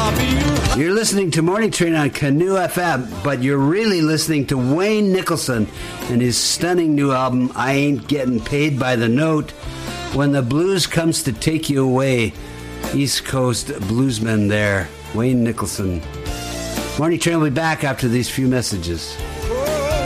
You're listening to Morning Train on Canoe FM, but you're really listening to Wayne Nicholson and his stunning new album, I Ain't Getting Paid by the Note. When the blues comes to take you away, East Coast bluesman there, Wayne Nicholson. Morning Train will be back after these few messages.